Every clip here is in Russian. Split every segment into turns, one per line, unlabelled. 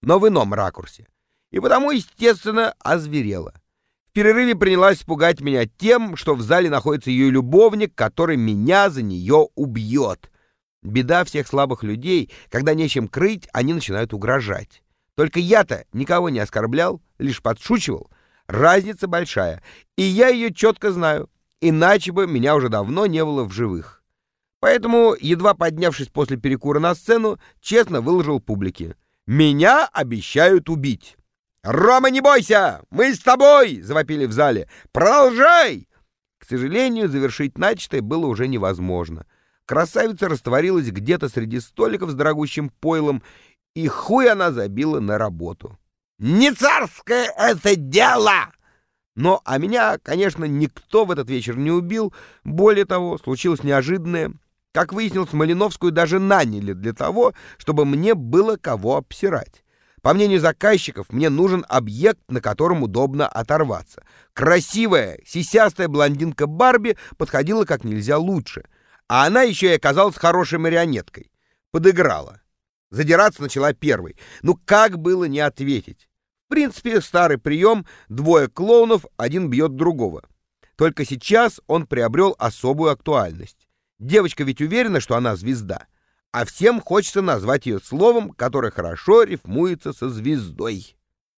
но в ином ракурсе. И потому, естественно, озверела. В перерыве принялась пугать меня тем, что в зале находится ее любовник, который меня за нее убьет. Беда всех слабых людей, когда нечем крыть, они начинают угрожать. Только я-то никого не оскорблял, лишь подшучивал. Разница большая, и я ее четко знаю, иначе бы меня уже давно не было в живых. Поэтому, едва поднявшись после перекура на сцену, честно выложил публике: «Меня обещают убить». «Рома, не бойся! Мы с тобой!» — завопили в зале. «Продолжай!» К сожалению, завершить начатое было уже невозможно. Красавица растворилась где-то среди столиков с дорогущим пойлом, и хуй она забила на работу. «Не царское это дело!» Но, а меня, конечно, никто в этот вечер не убил. Более того, случилось неожиданное. Как выяснилось, Малиновскую даже наняли для того, чтобы мне было кого обсирать. По мнению заказчиков, мне нужен объект, на котором удобно оторваться. Красивая, сисястая блондинка Барби подходила как нельзя лучше. А она еще и оказалась хорошей марионеткой. Подыграла. Задираться начала первой. Ну как было не ответить? В принципе, старый прием: двое клоунов, один бьет другого. Только сейчас он приобрел особую актуальность. Девочка ведь уверена, что она звезда. А всем хочется назвать ее словом, которое хорошо рифмуется со звездой.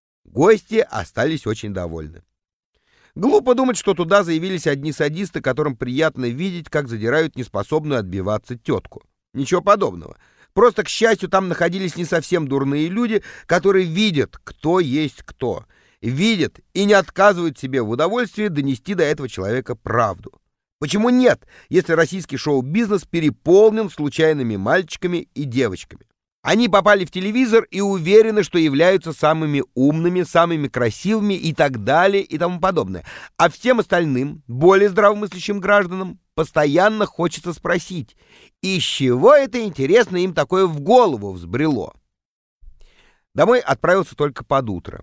Гости остались очень довольны. Глупо думать, что туда заявились одни садисты, которым приятно видеть, как задирают неспособную отбиваться тетку. Ничего подобного. Просто, к счастью, там находились не совсем дурные люди, которые видят, кто есть кто. Видят и не отказывают себе в удовольствии донести до этого человека правду. Почему нет, если российский шоу-бизнес переполнен случайными мальчиками и девочками? Они попали в телевизор и уверены, что являются самыми умными, самыми красивыми и так далее и тому подобное. А всем остальным, более здравомыслящим гражданам, постоянно хочется спросить, из чего это, интересно, им такое в голову взбрело? Домой отправился только под утро.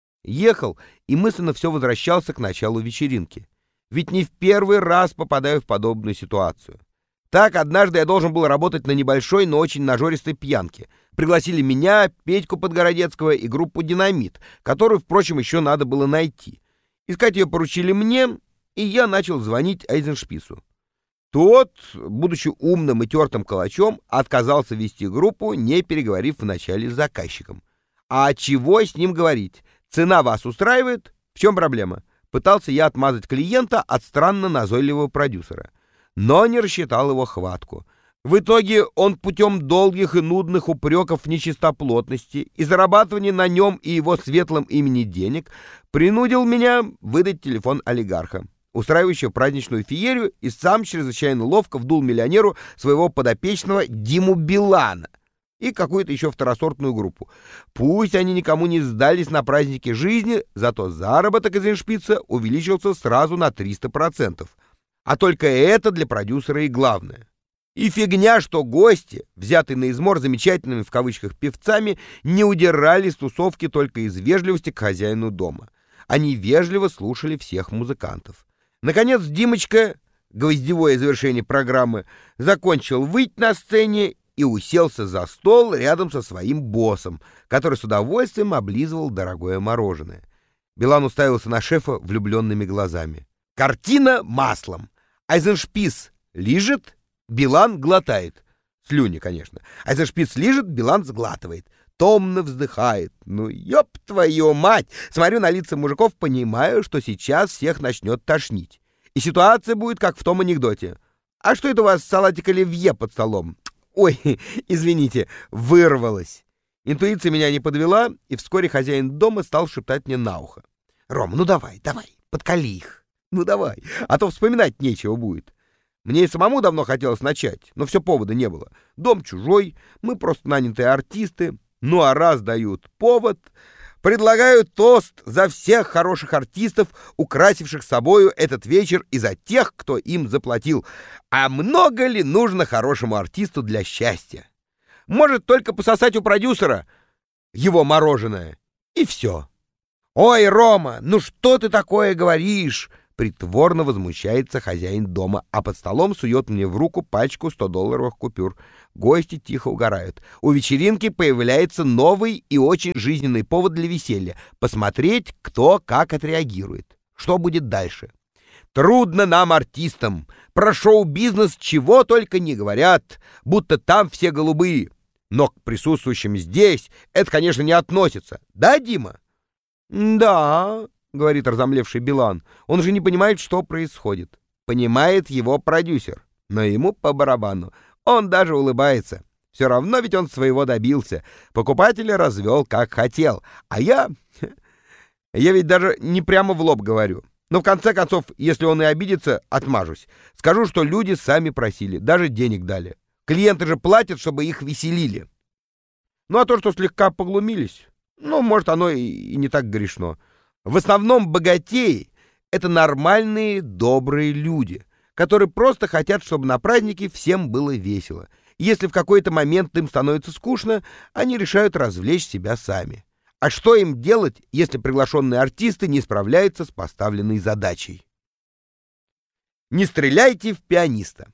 Ехал и мысленно все возвращался к началу вечеринки. Ведь не в первый раз попадаю в подобную ситуацию. Так, однажды я должен был работать на небольшой, но очень нажористой пьянке. Пригласили меня, Петьку Подгородецкого и группу «Динамит», которую, впрочем, еще надо было найти. Искать ее поручили мне, и я начал звонить Эйзеншпису. Тот, будучи умным и тертым калачом, отказался вести группу, не переговорив вначале с заказчиком. А чего с ним говорить? Цена вас устраивает? В чем проблема? Пытался я отмазать клиента от странно назойливого продюсера, но не рассчитал его хватку. В итоге он путем долгих и нудных упреков в нечистоплотности и зарабатывания на нем и его светлом имени денег принудил меня выдать телефон олигарха, устраивающего праздничную феерию, и сам чрезвычайно ловко вдул миллионеру своего подопечного Диму Билана и какую-то еще второсортную группу. Пусть они никому не сдались на празднике жизни, зато заработок из Эйзеншписа увеличился сразу на 300%. А только это для продюсера и главное. И фигня, что гости, взятые на измор замечательными в кавычках певцами, не удирали с тусовки только из вежливости к хозяину дома. Они вежливо слушали всех музыкантов. Наконец Димочка, гвоздевое завершение программы, закончил выть на сцене и уселся за стол рядом со своим боссом, который с удовольствием облизывал дорогое мороженое. Билан уставился на шефа влюбленными глазами. Картина маслом. Эйзеншпис лижет, Билан глотает. Слюни, конечно. Эйзеншпис лижет, Билан сглатывает. Томно вздыхает. Ну, ёб твою мать! Смотрю на лица мужиков, понимаю, что сейчас всех начнет тошнить. И ситуация будет, как в том анекдоте. А что это у вас салатик оливье под столом? Ой, извините, вырвалось. Интуиция меня не подвела, и вскоре хозяин дома стал шептать мне на ухо. «Рома, ну давай, подколи их. Ну давай, а то вспоминать нечего будет». Мне и самому давно хотелось начать, но все повода не было. Дом чужой, мы просто нанятые артисты. Ну а раз дают повод, предлагаю тост за всех хороших артистов, украсивших собою этот вечер, и за тех, кто им заплатил. А много ли нужно хорошему артисту для счастья? Может только пососать у продюсера его мороженое, и все. «Ой, Рома, ну что ты такое говоришь?» Притворно возмущается хозяин дома, а под столом сует мне в руку пачку 100-долларовых купюр. Гости тихо угорают. У вечеринки появляется новый и очень жизненный повод для веселья — посмотреть, кто как отреагирует. Что будет дальше? Трудно нам, артистам. Про шоу-бизнес чего только не говорят, будто там все голубые. Но к присутствующим здесь это, конечно, не относится. Да, Дима? Да, говорит разомлевший Билан. Он же не понимает, что происходит. Понимает его продюсер, но ему по барабану. Он даже улыбается. Все равно ведь он своего добился. Покупателя развел как хотел. А я ведь даже не прямо в лоб говорю. Но в конце концов, если он и обидится, отмажусь. Скажу, что люди сами просили, даже денег дали. Клиенты же платят, чтобы их веселили. Ну а то, что слегка поглумились, может, оно и не так грешно. В основном богатеи — это нормальные, добрые люди, которые просто хотят, чтобы на празднике всем было весело. Если в какой-то момент им становится скучно, они решают развлечь себя сами. А что им делать, если приглашенные артисты не справляются с поставленной задачей? Не стреляйте в пианиста.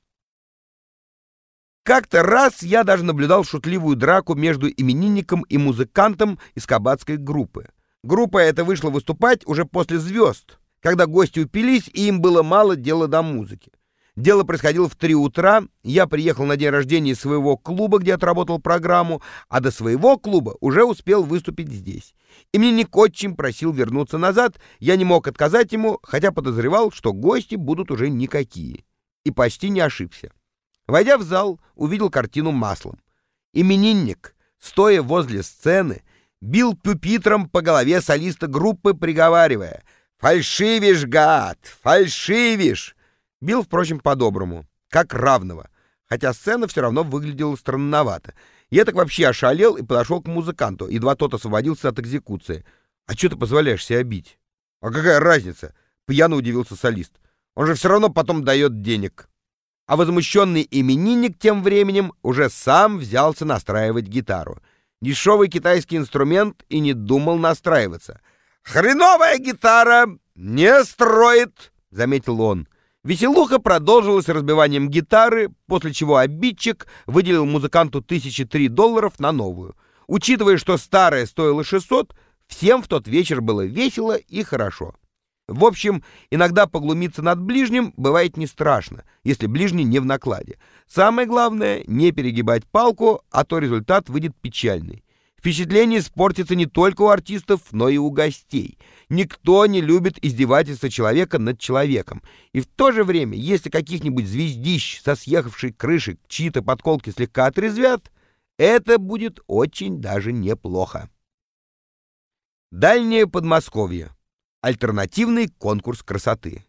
Как-то раз я даже наблюдал шутливую драку между именинником и музыкантом из кабацкой группы. Группа эта вышла выступать уже после звезд, когда гости упились, и им было мало дела до музыки. Дело происходило в 3 утра, я приехал на день рождения из своего клуба, где отработал программу, а до своего клуба уже успел выступить здесь. Именинник очень просил вернуться назад, я не мог отказать ему, хотя подозревал, что гости будут уже никакие. И почти не ошибся. Войдя в зал, увидел картину маслом. Именинник, стоя возле сцены, бил пюпитром по голове солиста группы, приговаривая: «Фальшивишь, гад, фальшивишь!» Бил, впрочем, по-доброму, как равного, хотя сцена все равно выглядела странновато. Я так вообще ошалел и подошел к музыканту, едва тот освободился от экзекуции. «А что ты позволяешь себя бить?» «А какая разница?» — пьяно удивился солист. «Он же все равно потом дает денег». А возмущенный именинник тем временем уже сам взялся настраивать гитару. Дешевый китайский инструмент и не думал настраиваться. «Хреновая гитара не строит», — заметил он. Веселуха продолжилась разбиванием гитары, после чего обидчик выделил музыканту $1003 на новую. Учитывая, что старая стоила 600, всем в тот вечер было весело и хорошо. В общем, иногда поглумиться над ближним бывает не страшно, если ближний не в накладе. Самое главное — не перегибать палку, а то результат выйдет печальный. Впечатление испортится не только у артистов, но и у гостей. Никто не любит издевательства человека над человеком. И в то же время, если каких-нибудь звездищ со съехавшей крыши чьи-то подколки слегка отрезвят, это будет очень даже неплохо. Дальнее Подмосковье. Альтернативный конкурс красоты.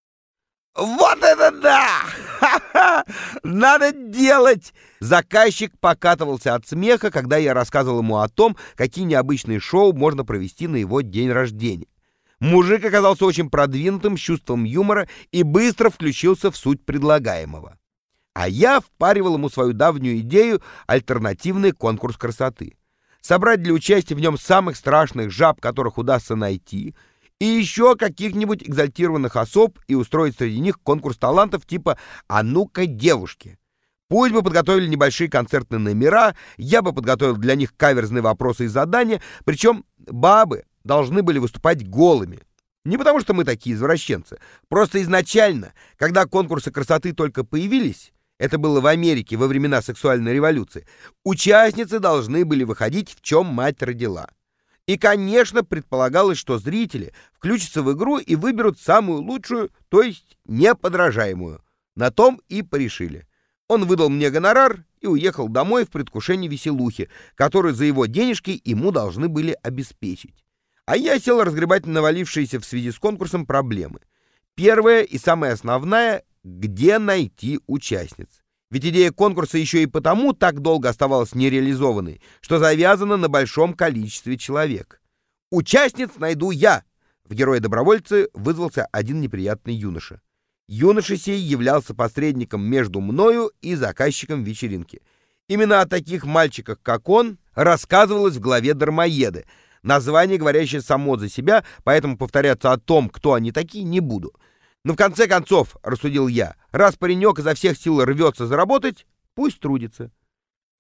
«Вот это да! Ха-ха! Надо делать!» Заказчик покатывался от смеха, когда я рассказывал ему о том, какие необычные шоу можно провести на его день рождения. Мужик оказался очень продвинутым, с чувством юмора и быстро включился в суть предлагаемого. А я впаривал ему свою давнюю идею — альтернативный конкурс красоты. Собрать для участия в нем самых страшных жаб, которых удастся найти, и еще каких-нибудь экзальтированных особ и устроить среди них конкурс талантов типа «А ну-ка, девушки». Пусть бы подготовили небольшие концертные номера, я бы подготовил для них каверзные вопросы и задания, причем бабы должны были выступать голыми. Не потому что мы такие извращенцы, просто изначально, когда конкурсы красоты только появились, это было в Америке во времена сексуальной революции, участницы должны были выходить, в чем мать родила. И, конечно, предполагалось, что зрители включатся в игру и выберут самую лучшую, то есть неподражаемую. На том и порешили. Он выдал мне гонорар и уехал домой в предвкушении веселухи, которую за его денежки ему должны были обеспечить. А я сел разгребать навалившиеся в связи с конкурсом проблемы. Первая и самая основная — где найти участниц. Ведь идея конкурса еще и потому так долго оставалась нереализованной, что завязана на большом количестве человек. «Участниц найду я!» В герое-добровольце вызвался один неприятный юноша. Юноша сей являлся посредником между мною и заказчиком вечеринки. Именно о таких мальчиках, как он, рассказывалось в главе «Дармоеды». Название, говорящее само за себя, поэтому повторяться о том, кто они такие, не буду. Но в конце концов, рассудил я, раз паренек изо всех сил рвется заработать, пусть трудится.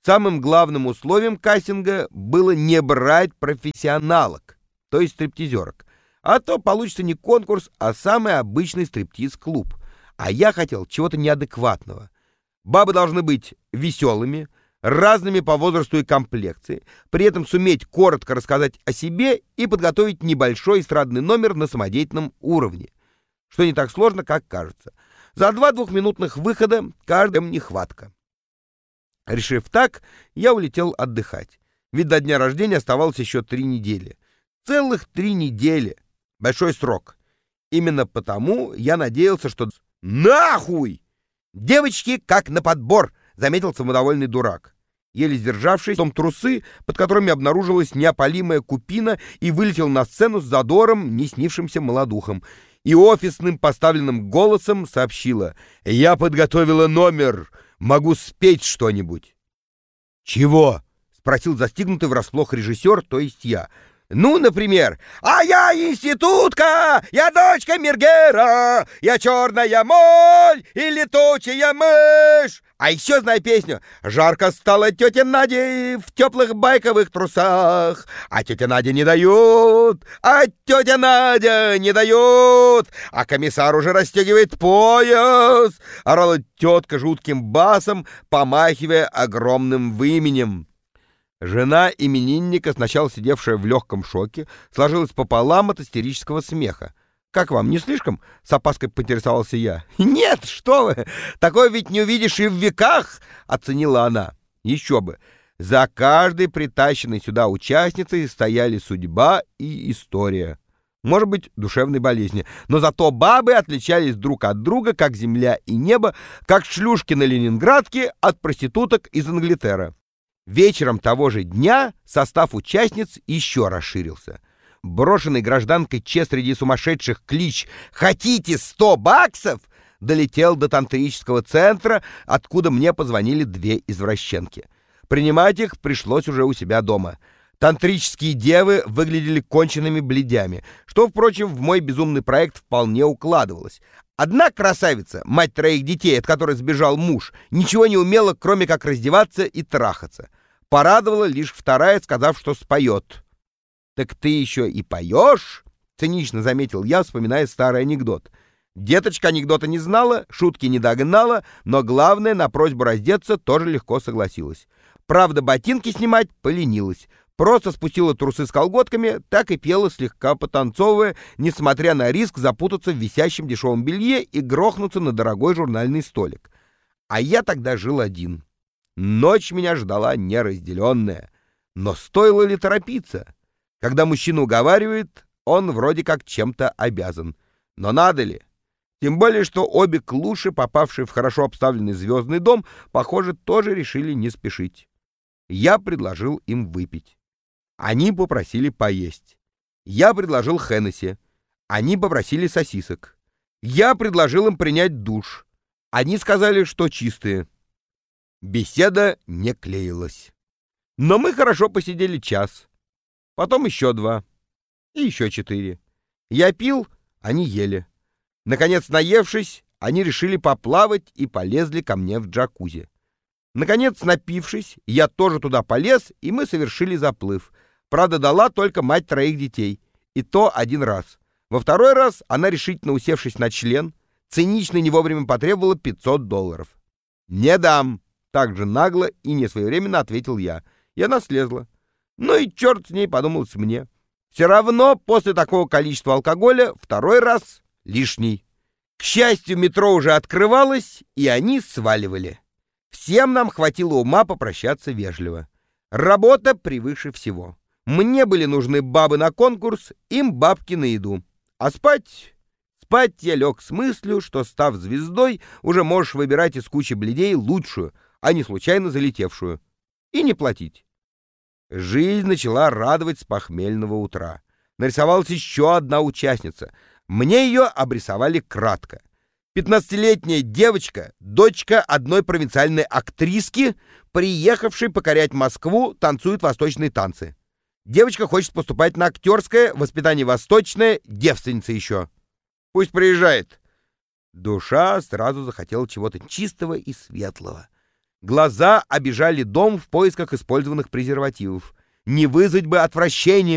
Самым главным условием кастинга было не брать профессионалок, то есть стриптизерок. А то получится не конкурс, а самый обычный стриптиз-клуб. А я хотел чего-то неадекватного. Бабы должны быть веселыми, разными по возрасту и комплекции, при этом суметь коротко рассказать о себе и подготовить небольшой эстрадный номер на самодеятельном уровне, что не так сложно, как кажется. За 2 двухминутных выхода каждому нехватка. Решив так, я улетел отдыхать, ведь до дня рождения оставалось еще 3 недели. Целых 3 недели. Большой срок. Именно потому я надеялся, что... Нахуй! Девочки как на подбор, заметил самодовольный дурак. Еле сдержавшись, том трусы, под которыми обнаружилась неопалимая купина, и вылетел на сцену с задором, не снившимся молодухом, и офисным поставленным голосом сообщила: «Я подготовила номер, могу спеть что-нибудь». «Чего?» — спросил застигнутый врасплох режиссер, то есть я. «Ну, например, а я институтка, я дочка Мергера, я черная моль и летучая мышь». А еще знаю песню: «Жарко стало тете Наде в теплых байковых трусах, а тетя Надя не дают, а тетя Надя не дают, а комиссар уже расстегивает пояс», — орала тетка жутким басом, помахивая огромным выменем. Жена именинника, сначала сидевшая в легком шоке, сложилась пополам от истерического смеха. «Как вам, не слишком?» — с опаской поинтересовался я. «Нет, что вы! Такое ведь не увидишь и в веках!» — оценила она. Еще бы! За каждой притащенной сюда участницей стояли судьба и история. Может быть, душевной болезни. Но зато бабы отличались друг от друга, как земля и небо, как шлюшки на Ленинградке от проституток из Англитера. Вечером того же дня состав участниц еще расширился. Брошенный гражданкой Че среди сумасшедших клич «Хотите 100 баксов?» долетел до тантрического центра, откуда мне позвонили 2 извращенки. Принимать их пришлось уже у себя дома. Тантрические девы выглядели конченными бледями, что, впрочем, в мой безумный проект вполне укладывалось. Одна красавица, мать 3 детей, от которой сбежал муж, ничего не умела, кроме как раздеваться и трахаться. Порадовала лишь 2, сказав, что споет. «Так ты еще и поешь?» — цинично заметил я, вспоминая старый анекдот. Деточка анекдота не знала, шутки не догнала, но главное, на просьбу раздеться тоже легко согласилась. Правда, ботинки снимать поленилась. Просто спустила трусы с колготками, так и пела, слегка потанцовывая, несмотря на риск запутаться в висящем дешевом белье и грохнуться на дорогой журнальный столик. А я тогда жил один. Ночь меня ждала неразделенная. Но стоило ли торопиться? Когда мужчина уговаривает, он вроде как чем-то обязан. Но надо ли? Тем более, что обе клуши, попавшие в хорошо обставленный звездный дом, похоже, тоже решили не спешить. Я предложил им выпить. Они попросили поесть. Я предложил Хеннесси. Они попросили сосисок. Я предложил им принять душ. Они сказали, что чистые. Беседа не клеилась. Но мы хорошо посидели час. Потом еще 2. И еще 4. Я пил, они ели. Наконец, наевшись, они решили поплавать и полезли ко мне в джакузи. Наконец, напившись, я тоже туда полез, и мы совершили заплыв. Правда, дала только мать 3 детей. И то 1 раз. Во 2-й раз она, решительно усевшись на член, цинично не вовремя потребовала $500. «Не дам!» — так же нагло и несвоевременно ответил я. И она слезла. Ну и черт с ней, подумалось мне. Все равно после такого количества алкоголя 2-й раз лишний. К счастью, метро уже открывалось, и они сваливали. Всем нам хватило ума попрощаться вежливо. Работа превыше всего. Мне были нужны бабы на конкурс, им бабки на еду. А спать я лег с мыслью, что, став звездой, уже можешь выбирать из кучи бледей лучшую, а не случайно залетевшую. И не платить. Жизнь начала радовать с похмельного утра. Нарисовалась еще одна участница. Мне ее обрисовали кратко. 15-летняя девочка, дочка одной провинциальной актриски, приехавшей покорять Москву, танцует восточные танцы. Девочка хочет поступать на актерское, воспитание восточное, девственница еще. Пусть приезжает. Душа сразу захотела чего-то чистого и светлого. Глаза обижали дом в поисках использованных презервативов. Не вызвать бы отвращение